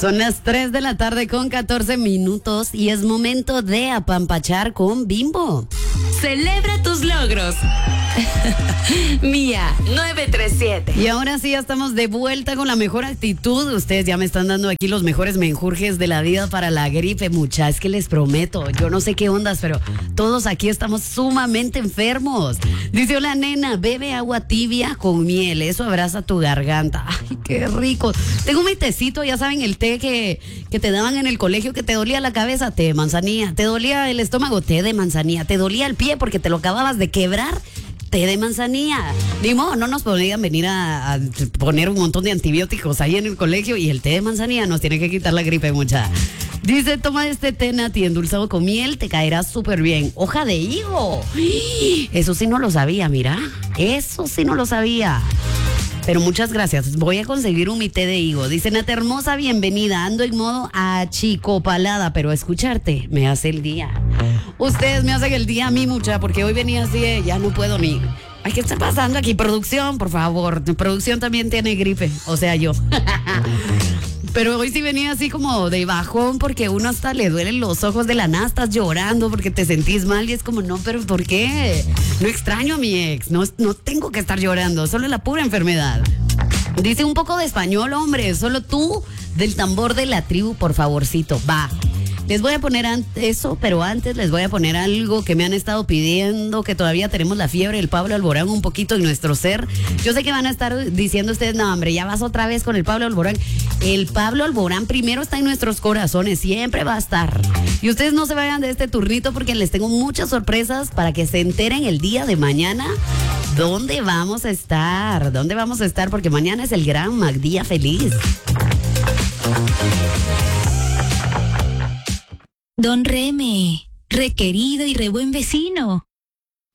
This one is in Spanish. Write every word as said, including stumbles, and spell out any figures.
Son las tres de la tarde con catorce minutos y es momento de apampachar con Bimbo. Celebra tus logros. Mía, nueve tres siete. Y ahora sí, ya estamos de vuelta con la mejor actitud. Ustedes ya me están dando aquí los mejores menjurjes de la vida para la gripe, mucha. Es que les prometo, yo no sé qué ondas, pero todos aquí estamos sumamente enfermos. Dice, hola nena, bebe agua tibia con miel, eso abraza tu garganta. Ay, qué rico. Tengo mi tecito, ya saben, el té que, que te daban en el colegio, que te dolía la cabeza, té de manzanilla. Te dolía el estómago, té de manzanilla. Te dolía el pie porque te lo acababas de quebrar, té de manzanilla. Ni modo, no nos podrían venir a, a poner un montón de antibióticos ahí en el colegio y el té de manzanilla nos tiene que quitar la gripe, mucha. Dice, toma este té Nati endulzado con miel, te caerá súper bien. Hoja de higo. Eso sí no lo sabía, mira. Eso sí no lo sabía. Pero muchas gracias. Voy a conseguir un mi té de higo. Dice, Nata hermosa, bienvenida. Ando en modo achicopalada, pero escucharte me hace el día. Ustedes me hacen el día a mí, mucha, porque hoy venía así de, ya no puedo ni... Ay, ¿qué está pasando aquí? Producción, por favor. Producción también tiene gripe, o sea, yo. Pero hoy sí venía así como de bajón porque uno hasta le duelen los ojos de la nada, estás llorando porque te sentís mal y es como, no, pero ¿por qué? No extraño a mi ex, no, no tengo que estar llorando, solo la pura enfermedad. Dice un poco de español, hombre, solo tú del tambor de la tribu, por favorcito, va. Les voy a poner eso, pero antes les voy a poner algo que me han estado pidiendo, que todavía tenemos la fiebre del Pablo Alborán un poquito en nuestro ser. Yo sé que van a estar diciendo ustedes, no, hombre, ya vas otra vez con el Pablo Alborán. El Pablo Alborán primero está en nuestros corazones, siempre va a estar. Y ustedes no se vayan de este turnito porque les tengo muchas sorpresas para que se enteren el día de mañana dónde vamos a estar, dónde vamos a estar, porque mañana es el gran Magdía Feliz. Don Reme, requerido y re buen vecino.